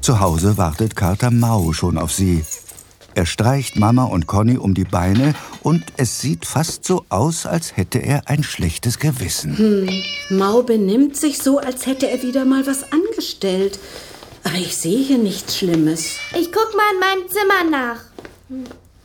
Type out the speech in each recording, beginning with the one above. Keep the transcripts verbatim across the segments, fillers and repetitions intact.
Zu Hause wartet Kater Mau schon auf sie. Er streicht Mama und Conny um die Beine und es sieht fast so aus, als hätte er ein schlechtes Gewissen. Hm, Mau benimmt sich so, als hätte er wieder mal was angestellt. Aber ich sehe hier nichts Schlimmes. Ich guck mal in meinem Zimmer nach. Hm.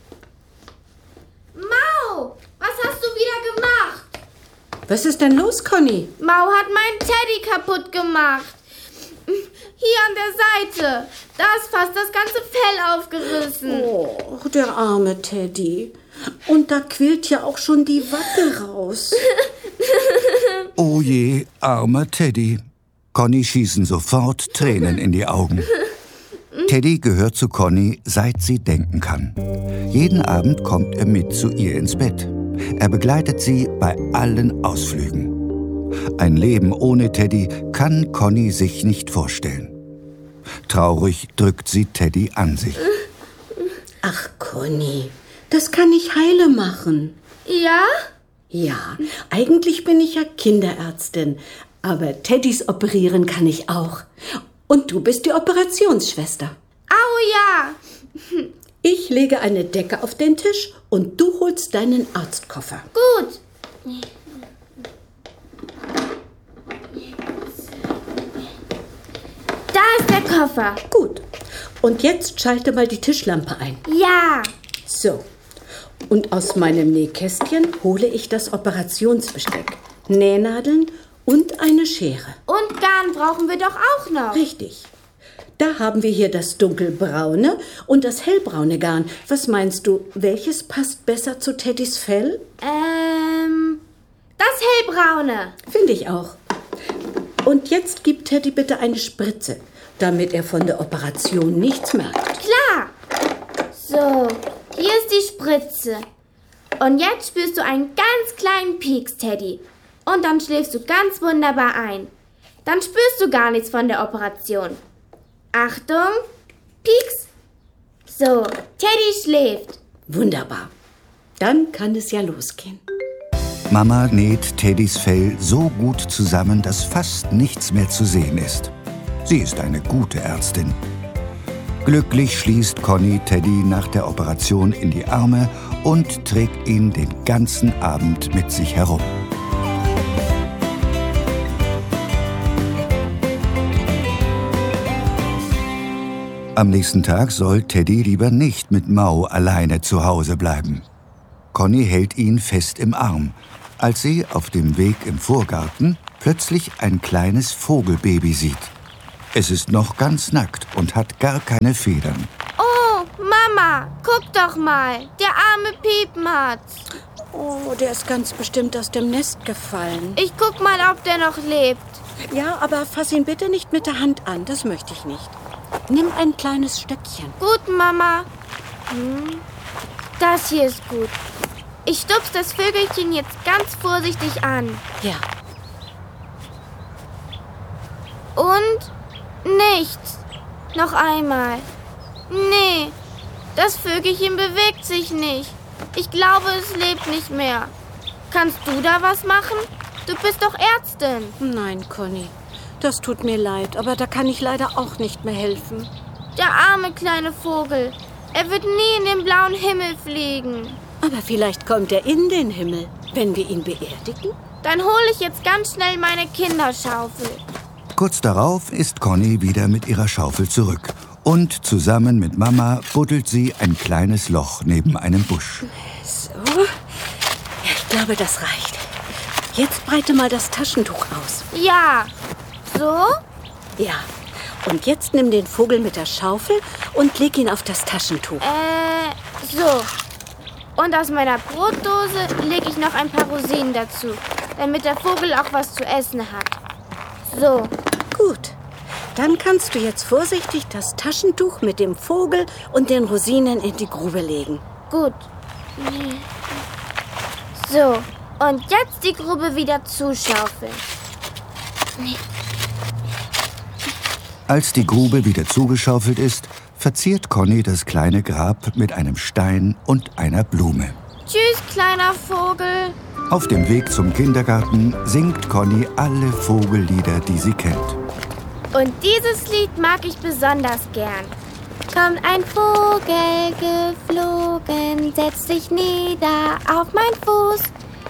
Mau, was hast du wieder gemacht? Was ist denn los, Conny? Mau hat meinen Teddy kaputt gemacht. Hier an der Seite. Da ist fast das ganze Fell aufgerissen. Oh, der arme Teddy. Und da quillt ja auch schon die Watte raus. Oh je, armer Teddy. Conny schießen sofort Tränen in die Augen. Teddy gehört zu Conny, seit sie denken kann. Jeden Abend kommt er mit zu ihr ins Bett. Er begleitet sie bei allen Ausflügen. Ein Leben ohne Teddy kann Conny sich nicht vorstellen. Traurig drückt sie Teddy an sich. Ach, Conny, das kann ich heile machen. Ja? Ja, eigentlich bin ich ja Kinderärztin, aber Teddys operieren kann ich auch. Und du bist die Operationsschwester. Au ja! Ich lege eine Decke auf den Tisch und du holst deinen Arztkoffer. Gut. Da ist der Koffer. Gut. Und jetzt schalte mal die Tischlampe ein. Ja. So. Und aus meinem Nähkästchen hole ich das Operationsbesteck, Nähnadeln und eine Schere. Und Garn brauchen wir doch auch noch. Richtig. Da haben wir hier das dunkelbraune und das hellbraune Garn. Was meinst du, welches passt besser zu Teddys Fell? Ähm, das hellbraune. Finde ich auch. Und jetzt gib Teddy bitte eine Spritze, damit er von der Operation nichts merkt. Klar. So, hier ist die Spritze. Und jetzt spürst du einen ganz kleinen Pieks, Teddy. Und dann schläfst du ganz wunderbar ein. Dann spürst du gar nichts von der Operation. Achtung, Pieks. So, Teddy schläft. Wunderbar. Dann kann es ja losgehen. Mama näht Teddys Fell so gut zusammen, dass fast nichts mehr zu sehen ist. Sie ist eine gute Ärztin. Glücklich schließt Conny Teddy nach der Operation in die Arme und trägt ihn den ganzen Abend mit sich herum. Am nächsten Tag soll Teddy lieber nicht mit Mau alleine zu Hause bleiben. Conny hält ihn fest im Arm, als sie auf dem Weg im Vorgarten plötzlich ein kleines Vogelbaby sieht. Es ist noch ganz nackt und hat gar keine Federn. Oh, Mama, guck doch mal, der arme Piepmatz. Oh, der ist ganz bestimmt aus dem Nest gefallen. Ich guck mal, ob der noch lebt. Ja, aber fass ihn bitte nicht mit der Hand an, das möchte ich nicht. Nimm ein kleines Stöckchen. Gut, Mama. Hm. Das hier ist gut. Ich stups das Vögelchen jetzt ganz vorsichtig an. Ja. Und nichts. Noch einmal. Nee, das Vögelchen bewegt sich nicht. Ich glaube, es lebt nicht mehr. Kannst du da was machen? Du bist doch Ärztin. Nein, Conny. Das tut mir leid, aber da kann ich leider auch nicht mehr helfen. Der arme kleine Vogel. Er wird nie in den blauen Himmel fliegen. Aber vielleicht kommt er in den Himmel, wenn wir ihn beerdigen. Dann hole ich jetzt ganz schnell meine Kinderschaufel. Kurz darauf ist Conny wieder mit ihrer Schaufel zurück. Und zusammen mit Mama buddelt sie ein kleines Loch neben einem Busch. So, ich glaube, das reicht. Jetzt breite mal das Taschentuch aus. Ja, so? Ja, und jetzt nimm den Vogel mit der Schaufel und leg ihn auf das Taschentuch. Äh, so. Und aus meiner Brotdose lege ich noch ein paar Rosinen dazu, damit der Vogel auch was zu essen hat. So. Gut. Dann kannst du jetzt vorsichtig das Taschentuch mit dem Vogel und den Rosinen in die Grube legen. Gut. So, und jetzt die Grube wieder zuschaufeln. Als die Grube wieder zugeschaufelt ist, verziert Conny das kleine Grab mit einem Stein und einer Blume. Tschüss, kleiner Vogel. Auf dem Weg zum Kindergarten singt Conny alle Vogellieder, die sie kennt. Und dieses Lied mag ich besonders gern. Kommt ein Vogel geflogen, setzt sich nieder auf mein Fuß.